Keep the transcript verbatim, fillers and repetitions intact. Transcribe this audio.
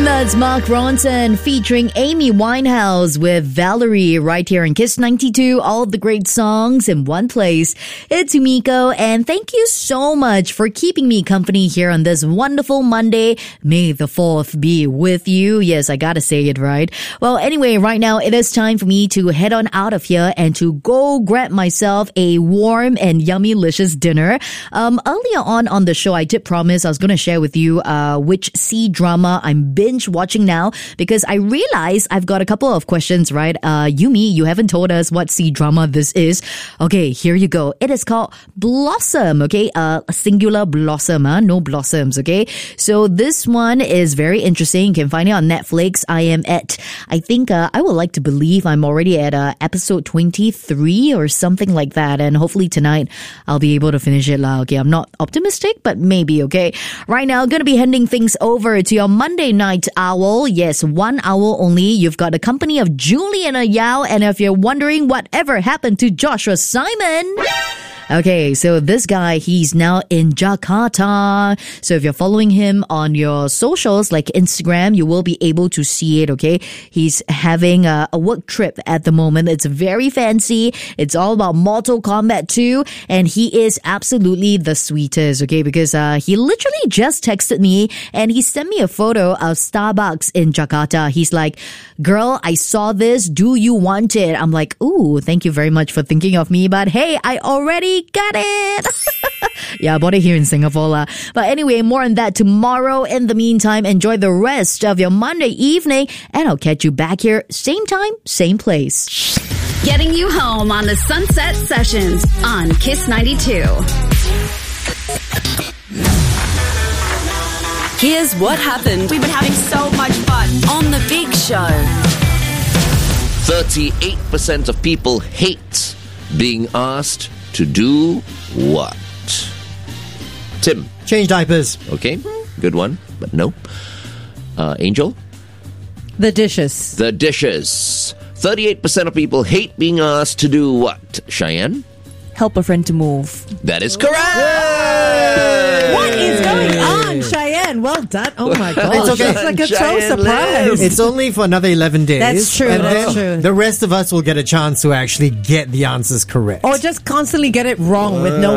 That's Mark Ronson featuring Amy Winehouse with Valerie right here in Kiss ninety-two. All of the great songs in one place. It's Umiko, and thank you so much for keeping me company here on this wonderful Monday. May the fourth be with you. Yes, I gotta say it right. Well, anyway, right now it is time for me to head on out of here and to go grab myself a warm and yummy licious dinner. Um, earlier on on the show, I did promise I was going to share with you uh, which C-drama I'm binge watching now, because I realize I've got a couple of questions, right? Uh, Yumi, you haven't told us what C-drama this is. Okay, here you go. It is called Blossom, okay? Uh, singular blossom, huh? No blossoms, okay? So this one is very interesting. You can find it on Netflix. I am at, I think, uh, I would like to believe I'm already at uh, episode twenty-three or something like that. And hopefully tonight I'll be able to finish it. lah. Okay, I'm not optimistic, but maybe, okay? Right now, I'm going to be handing things over to your Monday night owl. Yes, one owl only. You've got the company of Julian Yao. And if you're wondering whatever happened to Joshua Simon... Okay, so this guy, he's now in Jakarta. So if you're following him on your socials like Instagram, you will be able to see it, okay? He's having a, a work trip at the moment. It's very fancy. It's all about Mortal Kombat two. And he is absolutely the sweetest, okay? Because uh, he literally just texted me and he sent me a photo of Starbucks in Jakarta. He's like, girl, I saw this. Do you want it? I'm like, ooh, thank you very much for thinking of me. But hey, I already got it. Yeah, I bought it here in Singapore. La. But anyway, more on that tomorrow. In the meantime, enjoy the rest of your Monday evening, and I'll catch you back here, same time, same place. Getting you home on the Sunset Sessions on Kiss ninety-two. Here's what happened. We've been having so much fun on The Big Show. thirty-eight percent of people hate being asked to do what? Tim. Change diapers. Okay, good one, but no. Uh, Angel? The dishes. The dishes. thirty-eight percent of people hate being asked to do what? Cheyenne? Help a friend to move. That is correct! Yay! What is going on, Cheyenne? Well done. Oh my gosh. It's okay. It's like a Cheyenne so surprise. lives. It's only for another eleven days. That's true, And that's then true. the rest of us will get a chance to actually get the answers correct. Or just constantly get it wrong with no